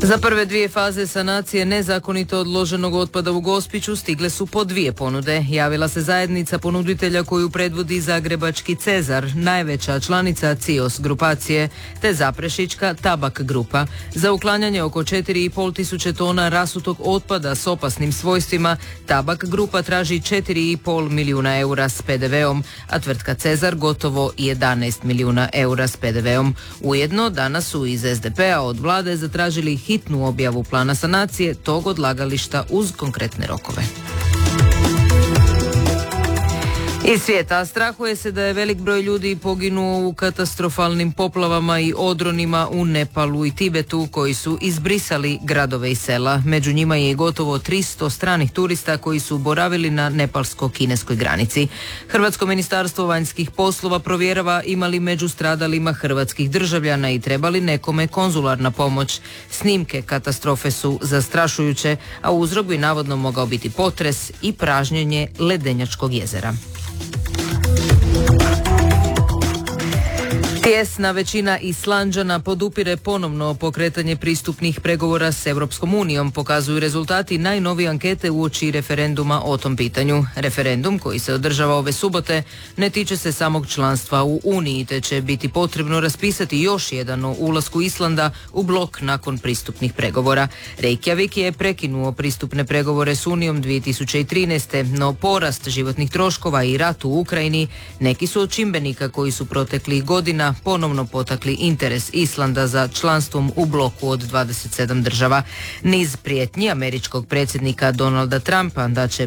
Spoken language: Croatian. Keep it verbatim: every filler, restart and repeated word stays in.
Za prve dvije faze sanacije nezakonito odloženog otpada u Gospiću stigle su po dvije ponude. Javila se zajednica ponuditelja koju predvodi zagrebački Cezar, najveća članica CIOS grupacije, te zaprešička Tabak grupa. Za uklanjanje oko četiri i pol tisuće tona rasutog otpada s opasnim svojstvima, Tabak grupa traži četiri i pol milijuna eura s pe de veom, a tvrtka Cezar gotovo jedanaest milijuna eura s pe de veom. Ujedno, danas su iz es de pe a od vlade zatražili hitnu objavu plana sanacije tog odlagališta uz konkretne rokove. Iz svijeta strahuje se da je velik broj ljudi poginuo u katastrofalnim poplavama i odronima u Nepalu i Tibetu koji su izbrisali gradove i sela. Među njima je i gotovo tristo stranih turista koji su boravili na nepalsko-kineskoj granici. Hrvatsko ministarstvo vanjskih poslova provjerava ima li među stradalima hrvatskih državljana i treba li nekome konzularna pomoć. Snimke katastrofe su zastrašujuće, a uzrok bi navodno mogao biti potres i pražnjenje Ledenjačkog jezera. Tijesna većina Islanđana podupire ponovno pokretanje pristupnih pregovora s Europskom unijom, pokazuju rezultati najnovije ankete uoči referenduma o tom pitanju. Referendum koji se održava ove subote ne tiče se samog članstva u Uniji, te će biti potrebno raspisati još jedan o ulasku Islanda u blok nakon pristupnih pregovora. Reykjavik je prekinuo pristupne pregovore s Unijom dvije tisuće trinaeste, no porast životnih troškova i rat u Ukrajini neki su od čimbenika koji su proteklih godina ponovno potakli interes Islanda za članstvom u bloku od dvadeset sedam država. Niz prijetnji američkog predsjednika Donalda Trumpa da će